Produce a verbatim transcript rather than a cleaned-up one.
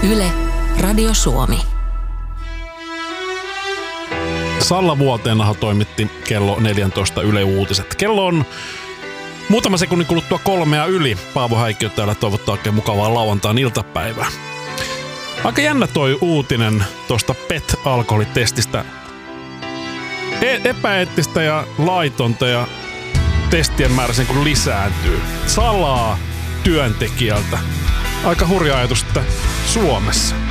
Yle, Radio Suomi. Salla Vuotenaho toimitti kello neljätoista Yle Uutiset. Kello on muutama sekunnin kuluttua kolmea yli. Paavo Häikkiö täällä toivottaa oikein mukavaa lauantain iltapäivää. Aika jännä toi uutinen tuosta P E T-alkoholitestistä. E- epäeettistä ja laitonta ja testien määrä sen kun lisääntyy. Salaa työntekijältä. Aika hurja ajatus, että Suomessa.